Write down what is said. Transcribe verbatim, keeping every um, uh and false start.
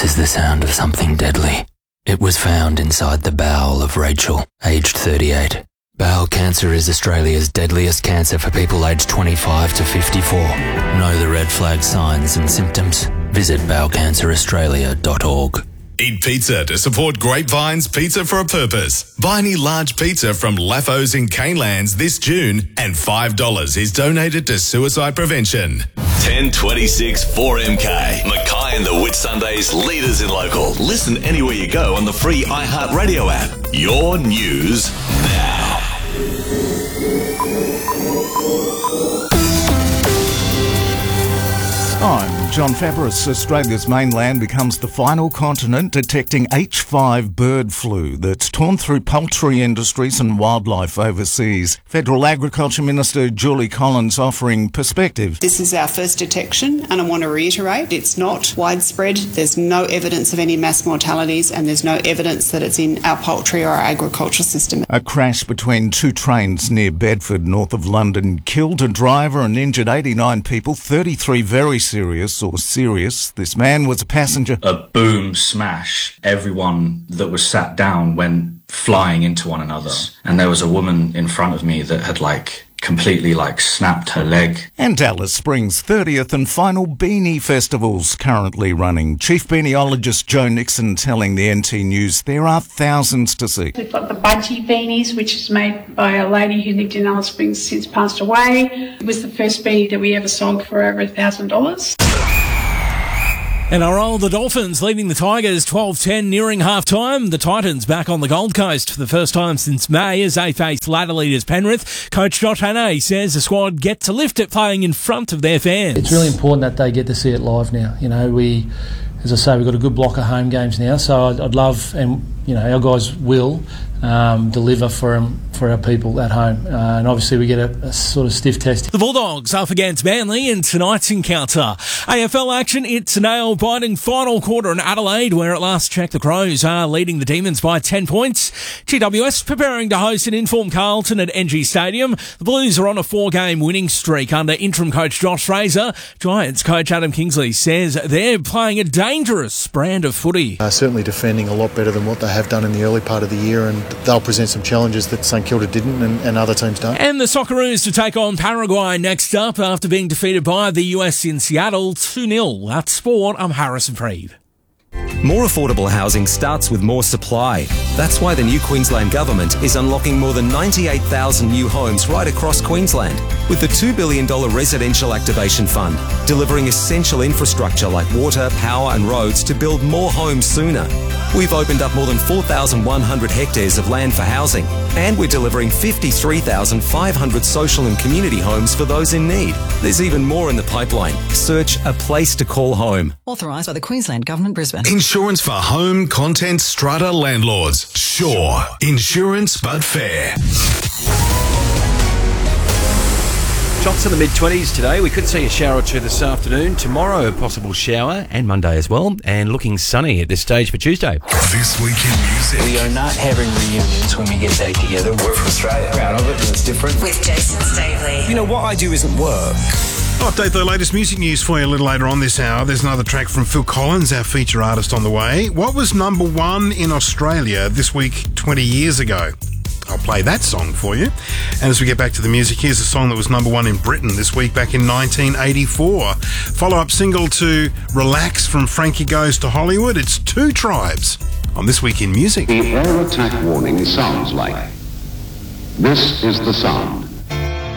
This is the sound of something deadly. It was found inside the bowel of Rachel, aged thirty-eight. Bowel cancer is Australia's deadliest cancer for people aged twenty-five to fifty-four. Know the red flag signs and symptoms? Visit bowel cancer australia dot org. Eat pizza to support Grapevine's Pizza for a Purpose. Buy any large pizza from Laffos in Canelands this June and five dollars is donated to suicide prevention. ten twenty-six four M K. Mackay and the Whitsundays, leaders in local. Listen anywhere you go on the free iHeartRadio app. Your news now. I'm John Fabris. Australia's mainland becomes the final continent detecting H five bird flu that's torn through poultry industries and wildlife overseas. Federal Agriculture Minister Julie Collins offering perspective. This is our first detection, and I want to reiterate, it's not widespread. There's no evidence of any mass mortalities, and there's no evidence that it's in our poultry or our agriculture system. A crash between two trains near Bedford, north of London, killed a driver and injured eighty-nine people, thirty-three very serious or serious. This man was a passenger. A boom smash. Everyone that was sat down went flying into one another. And there was a woman in front of me that had like completely like snapped her leg. And Alice Springs' thirtieth and final Beanie Festival's currently running. Chief beaniologist Joe Nixon telling the N T News there are thousands to see. We've got the Budgie Beanies, which is made by a lady who lived in Alice Springs, since passed away. It was the first beanie that we ever sold for over a thousand dollars. N R L, the Dolphins leading the Tigers twelve ten nearing half-time. The Titans back on the Gold Coast for the first time since May as they face ladder leaders Penrith. Coach Josh Hannay says the squad get to lift it playing in front of their fans. It's really important that they get to see it live now. You know, we, as I say, we've got a good block of home games now, so I'd, I'd love, and you know, our guys will um, deliver for them, for our people at home. Uh, and obviously we get a, a sort of stiff test. The Bulldogs up against Manly in tonight's encounter. A F L action, it's a nail-biting final quarter in Adelaide, where at last check the Crows are leading the Demons by ten points. G W S preparing to host an informed Carlton at N G Stadium. The Blues are on a four-game winning streak under interim coach Josh Fraser. Giants coach Adam Kingsley says they're playing a dangerous brand of footy. Uh, certainly defending a lot better than what they have done in the early part of the year, and they'll present some challenges that St Kilda didn't and, and other teams don't. And the Socceroos to take on Paraguay next up after being defeated by the U S in Seattle two nil. That's sport. I'm Harrison Preeve. More affordable housing starts with more supply. That's why the new Queensland Government is unlocking more than ninety-eight thousand new homes right across Queensland with the two billion dollars Residential Activation Fund, delivering essential infrastructure like water, power and roads to build more homes sooner. We've opened up more than four thousand one hundred hectares of land for housing, and we're delivering fifty-three thousand five hundred social and community homes for those in need. There's even more in the pipeline. Search A Place to Call Home. Authorised by the Queensland Government, Brisbane. Insurance for home, content, strata landlords. Sure. Insurance, but fair. Shots in the mid-twenties today. We could see a shower or two this afternoon. Tomorrow, a possible shower, and Monday as well. And looking sunny at this stage for Tuesday. This Week in Music. We are not having reunions when we get back together. We're from Australia. Proud of it, and it's different. With Jason Stavely. You know, what I do isn't work. I'll update the latest music news for you a little later on this hour. There's another track from Phil Collins, our feature artist, on the way. What was number one in Australia this week twenty years ago? I'll play that song for you. And as we get back to the music, here's a song that was number one in Britain this week back in nineteen eighty-four. Follow-up single to Relax from Frankie Goes to Hollywood. It's Two Tribes on This Week in Music. The air attack warning sounds like this is the sound